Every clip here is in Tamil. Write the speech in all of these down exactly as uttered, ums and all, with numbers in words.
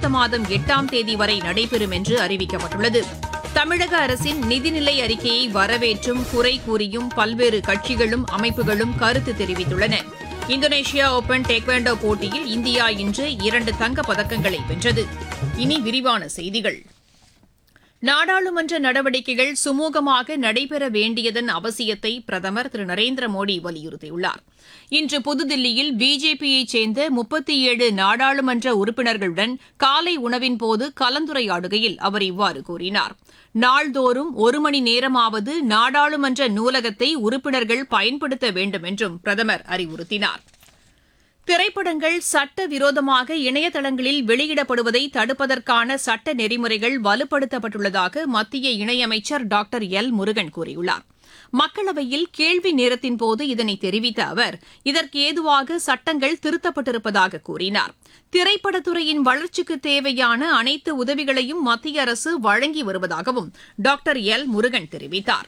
அடுத்த மாதம் எட்டாம் தேதி வரை நடைபெறும் என்று அறிவிக்கப்பட்டுள்ளது. தமிழக அரசின் நிதிநிலை அறிக்கையை வரவேற்றும் குறை கூறியும் பல்வேறு கட்சிகளும் அமைப்புகளும் கருத்து தெரிவித்துள்ளன. இந்தோனேஷியா ஓபன் டேக்வாண்டோ போட்டியில் இந்தியா இன்று இரண்டு தங்கப் பதக்கங்களை வென்றது. இனி விரிவான செய்திகள். நாடாளுமன்ற நடவடிக்கைகள் சுமூகமாக நடைபெற வேண்டியதன் அவசியத்தை பிரதமர் திரு நரேந்திர மோடி வலியுறுத்தியுள்ளார். இன்று புதுதில்லியில் பிஜேபியைச் சேர்ந்த முப்பத்தி ஏழு நாடாளுமன்ற உறுப்பினர்களுடன் காலை உணவின்போது கலந்துரையாடுகையில் அவர் இவ்வாறு கூறினார். நாள்தோறும் ஒரு மணி நேரமாவது நாடாளுமன்ற நூலகத்தை உறுப்பினர்கள் பயன்படுத்த வேண்டும் என்றும் பிரதமர் அறிவுறுத்தினார். திரைப்படங்கள் சட்டவிரோதமாக இணையதளங்களில் வெளியிடப்படுவதை தடுப்பதற்கான சட்ட நெறிமுறைகள் வலுப்படுத்தப்பட்டுள்ளதாக மத்திய இணையமைச்சர் டாக்டர் எல் முருகன் கூறியுள்ளார். மக்களவையில் கேள்வி நேரத்தின்போது இதனை தெரிவித்த அவர், இதற்கு ஏதுவாக சட்டங்கள் திருத்தப்பட்டிருப்பதாக கூறினார். திரைப்படத்துறையின் வளர்ச்சிக்கு தேவையான அனைத்து உதவிகளையும் மத்திய அரசு வழங்கி வருவதாகவும் டாக்டர் எல் முருகன் தெரிவித்தார்.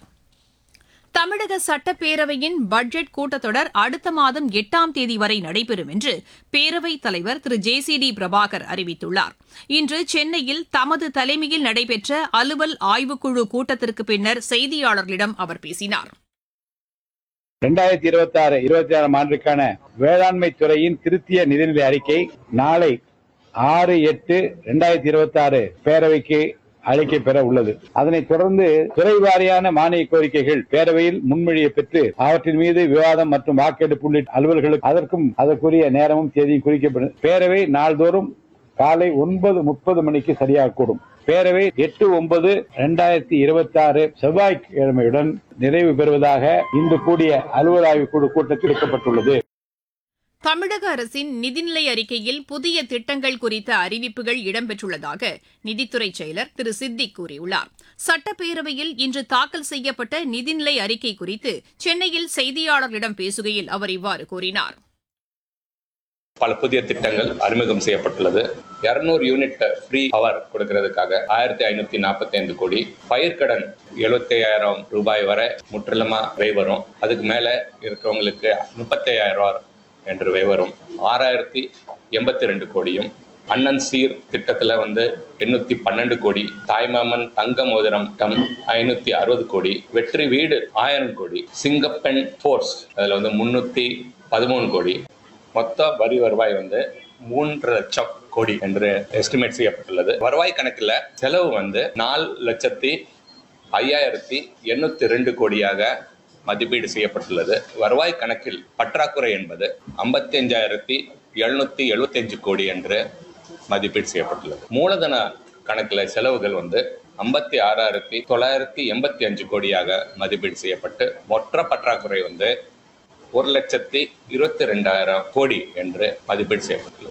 தமிழக சட்டப்பேரவையின் பட்ஜெட் கூட்டத்தொடர் அடுத்த மாதம் எட்டாம் தேதி வரை நடைபெறும் என்று பேரவைத் தலைவர் திரு ஜே சி டி பிரபாகர் அறிவித்துள்ளார். இன்று சென்னையில் தமது தலைமையில் நடைபெற்ற அலுவல் ஆய்வுக்குழு கூட்டத்திற்கு பின்னர் செய்தியாளர்களிடம் அவர் பேசினார். இரண்டாயிரத்தி இருபத்தி ஆறு இருபத்தி ஆறாம் ஆண்டுக்கான வேளாண்மை துறையின் திருத்திய நிதிநிலை அறிக்கை நாளை ஆறு எட்டு இரண்டாயிரத்தி இருபத்தி ஆறு பேரவைக்கு அழைக்க பெற உள்ளது. அதனைத் தொடர்ந்து துறை வாரியான மானிய கோரிக்கைகள் பேரவையில் முன்மொழியை பெற்று அவற்றின் மீது விவாதம் மற்றும் வாக்கெடுப்பு உள்ளிட்ட அலுவல்களுக்கு அதற்கும் அதற்குரிய நேரமும் தேதியும் குறிக்கப்படும். பேரவை நாள்தோறும் காலை ஒன்பது முப்பது மணிக்கு சரியாக கூடும். பேரவை எட்டு ஒன்பது இரண்டாயிரத்தி இருபத்தி ஆறு செவ்வாய்க்கிழமையுடன் நிறைவு பெறுவதாக இன்று கூடிய அலுவல் ஆய்வு குழு கூட்டத்தில் எடுக்கப்பட்டுள்ளது. தமிழக அரசின் நிதிநிலை அறிக்கையில் புதிய திட்டங்கள் குறித்த அறிவிப்புகள் இடம்பெற்றுள்ளதாக நிதித்துறை செயலர் திரு சித்திக் கூறியுள்ளார். சட்டப்பேரவையில் இன்று தாக்கல் செய்யப்பட்ட நிதிநிலை அறிக்கை குறித்து சென்னையில் செய்தியாளர்களிடம் பேசுகையில் அவர் இவ்வாறு கூறினார். பல புதிய திட்டங்கள் அறிமுகம் செய்யப்பட்டுள்ளது. இருநூறு யூனிட் ஃப்ரீ பவர் கொடுக்கறதுக்காக ஆயிரத்தி ஐநூத்தி நாற்பத்தி ஐந்து கோடி, பயிர்க்கடன் எழுபத்தி ஐயாயிரம் ரூபாய் வரை முற்றிலுமா வை வரும். அதுக்கு மேல இருக்கிறவங்களுக்கு முப்பத்தி ஐயாயிரம் ரூபாய் என்று வை வரும். ஆறாயிரத்தி எண்பத்தி ரெண்டு கோடியும், அண்ணன் சீர் திட்டத்துல வந்து எண்ணூத்தி பன்னெண்டு கோடி, தாய்மாமன் தங்க மோதிரம் டம் ஐநூத்தி அறுபது கோடி, வெற்றி வீடு ஆயிரம் கோடி, சிங்கப்பெண் போர்ஸ் அதுல வந்து முன்னூத்தி பதிமூணு கோடி, மொத்த வரி வருவாய் வந்து மூன்று லட்சம் கோடி என்று எஸ்டிமேட் செய்யப்பட்டுள்ளது. வருவாய் கணக்குல செலவு வந்து நாலு லட்சத்தி ஐயாயிரத்தி எண்ணூத்தி ரெண்டு கோடியாக மதிப்பீடு செய்யப்பட்டுள்ளது. வருவாய் கணக்கில் பற்றாக்குறை என்பது ஐம்பத்தி அஞ்சாயிரத்தி எழுநூத்தி எழுபத்தி அஞ்சு கோடி என்று மதிப்பீடு செய்யப்பட்டுள்ளது. மூலதன கணக்குல செலவுகள் வந்து ஐம்பத்தி ஆறாயிரத்தி தொள்ளாயிரத்தி எண்பத்தி அஞ்சு கோடியாக மதிப்பீடு செய்யப்பட்டு மொத்த பற்றாக்குறை வந்து ஒரு லட்சத்தி இருபத்தி ரெண்டாயிரம் கோடி என்று மதிப்பீடு செய்யப்பட்டுள்ளது.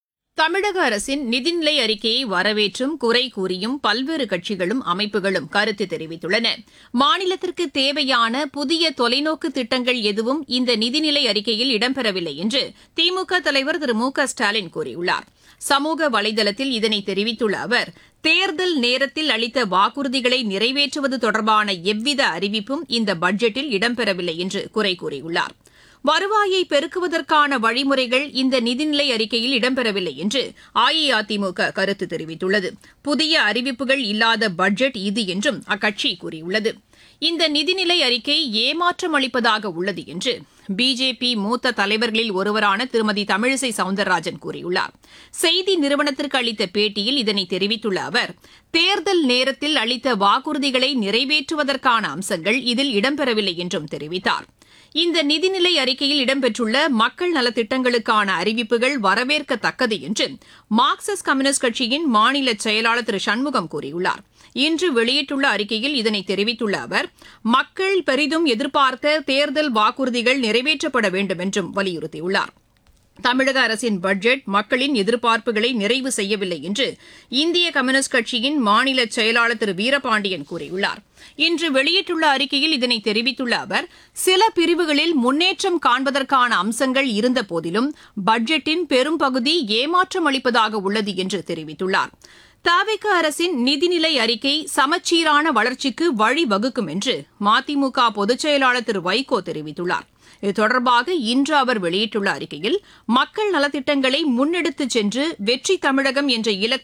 தமிழக அரசின் நிதிநிலை அறிக்கையை வரவேற்றும் குறை கூறியும் பல்வேறு கட்சிகளும் அமைப்புகளும் கருத்து தெரிவித்துள்ளன. மாநிலத்திற்கு தேவையான புதிய தொலைநோக்கு திட்டங்கள் எதுவும் இந்த நிதிநிலை அறிக்கையில் இடம்பெறவில்லை என்று திமுக தலைவர் திரு மு க ஸ்டாலின் கூறியுள்ளார். சமூக வலைதளத்தில் இதனை தெரிவித்துள்ள அவர், தேர்தல் நேரத்தில் அளித்த வாக்குறுதிகளை நிறைவேற்றுவது தொடர்பான எவ்வித அறிவிப்பும் இந்த பட்ஜெட்டில் இடம்பெறவில்லை என்று குறை கூறியுள்ளார். வருவாயை பெருக்குவதற்கான வழிமுறைகள் இந்த நிதிநிலை அறிக்கையில் இடம்பெறவில்லை என்று அஇஅதிமுக கருத்து தெரிவித்துள்ளது. புதிய அறிவிப்புகள் இல்லாத பட்ஜெட் இது என்றும் அக்கட்சி கூறியுள்ளது. இந்த நிதிநிலை அறிக்கை ஏமாற்றம் அளிப்பதாக உள்ளது என்று பிஜேபி மூத்த தலைவர்களில் ஒருவரான திருமதி தமிழிசை சவுந்தரராஜன் கூறியுள்ளார். செய்தி நிறுவனத்திற்கு அளித்த பேட்டியில் இதனை தெரிவித்துள்ள அவர், தேர்தல் நேரத்தில் அளித்த வாக்குறுதிகளை நிறைவேற்றுவதற்கான அம்சங்கள் இதில் இடம்பெறவில்லை என்றும் தெரிவித்தார். இந்த நிதிநிலை அறிக்கையில் இடம்பெற்றுள்ள மக்கள் நலத்திட்டங்களுக்கான அறிவிப்புகள் வரவேற்கத்தக்கது என்று மார்க்சிஸ்ட் கம்யூனிஸ்ட் கட்சியின் மாநில செயலாளர் திரு சண்முகம் கூறியுள்ளார். இன்று வெளியிட்டுள்ள அறிக்கையில் இதனை தெரிவித்துள்ள அவர், மக்கள் பெரிதும் எதிர்பார்த்த தேர்தல் வாக்குறுதிகள் நிறைவேற்றப்பட வேண்டும் என்றும் வலியுறுத்தியுள்ளார். தமிழக அரசின் பட்ஜெட் மக்களின் எதிர்பார்ப்புகளை நிறைவு செய்யவில்லை என்று இந்திய கம்யூனிஸ்ட் கட்சியின் மாநில செயலாளர் திரு வீரபாண்டியன் கூறியுள்ளார். இன்று வெளியிட்டுள்ள அறிக்கையில் இதனை தெரிவித்துள்ள அவர், சில பிரிவுகளில் முன்னேற்றம் காண்பதற்கான அம்சங்கள் இருந்த போதிலும் பட்ஜெட்டின் பெரும்பகுதி ஏமாற்றம் அளிப்பதாக உள்ளது என்று தெரிவித்துள்ளார். தவிக அரசின் நிதிநிலை அறிக்கை சமச்சீரான வளர்ச்சிக்கு வழிவகுக்கும் என்று மதிமுக பொதுச் செயலாளர் திரு வைகோ தெரிவித்துள்ளார். இது தொடர்பாக இன்று அவர் வெளியிட்டுள்ள அறிக்கையில், மக்கள் நலத்திட்டங்களை முன்னெடுத்துச் சென்று வெற்றி தமிழகம் என்ற இலக்கை